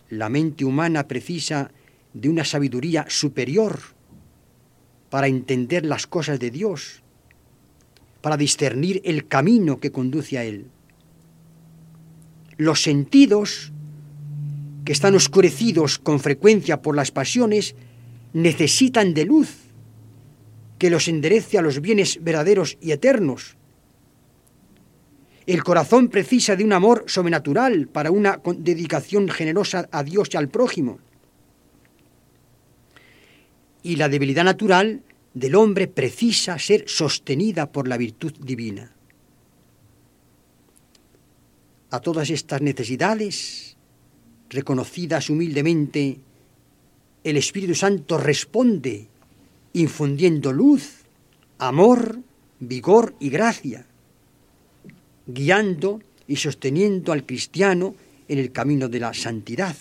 la mente humana precisa de una sabiduría superior para entender las cosas de Dios, para discernir el camino que conduce a Él. Los sentidos, que están oscurecidos con frecuencia por las pasiones, necesitan de luz que los enderece a los bienes verdaderos y eternos. El corazón precisa de un amor sobrenatural para una dedicación generosa a Dios y al prójimo. Y la debilidad natural del hombre precisa ser sostenida por la virtud divina. A todas estas necesidades, reconocidas humildemente, el Espíritu Santo responde infundiendo luz, amor, vigor y gracia, guiando y sosteniendo al cristiano en el camino de la santidad.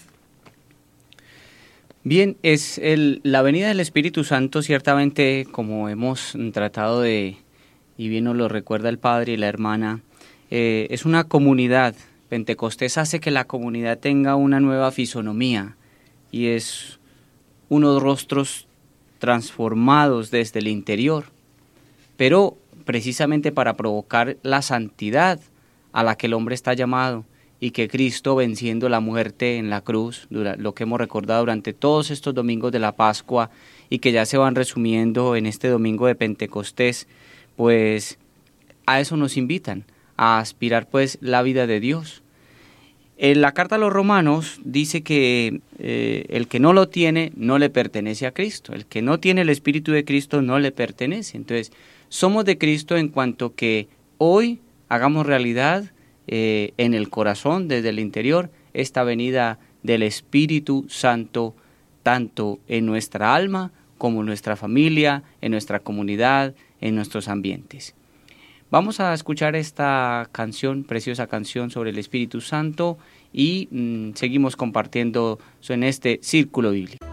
Bien, la venida del Espíritu Santo, ciertamente, como hemos tratado y bien nos lo recuerda el Padre y la hermana, es una comunidad. Pentecostés hace que la comunidad tenga una nueva fisonomía y es unos rostros transformados desde el interior, pero precisamente para provocar la santidad a la que el hombre está llamado, y que Cristo, venciendo la muerte en la cruz, lo que hemos recordado durante todos estos domingos de la Pascua y que ya se van resumiendo en este domingo de Pentecostés, pues a eso nos invitan, a aspirar pues la vida de Dios. En la carta a los Romanos dice que el que no lo tiene no le pertenece a Cristo, el que no tiene el Espíritu de Cristo no le pertenece. Entonces, somos de Cristo en cuanto que hoy hagamos realidad en el corazón, desde el interior, esta venida del Espíritu Santo, tanto en nuestra alma como en nuestra familia, en nuestra comunidad, en nuestros ambientes. Vamos a escuchar esta canción, preciosa canción sobre el Espíritu Santo, y seguimos compartiendo en este círculo bíblico.